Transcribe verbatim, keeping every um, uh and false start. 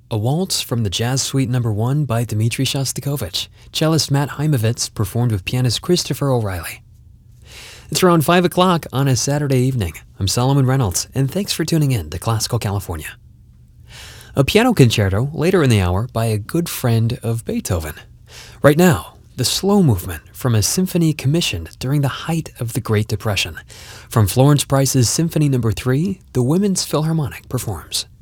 A Waltz from the Jazz Suite Number one by Dmitri Shostakovich. Cellist Matt Heimovitz performed with pianist Christopher O'Reilly. It's around five o'clock on a Saturday evening. I'm Solomon Reynolds, and thanks for tuning in to Classical California. A piano concerto later in the hour by a good friend of Beethoven. Right now, the slow movement from a symphony commissioned during the height of the Great Depression. From Florence Price's Symphony Number three, the Women's Philharmonic performs.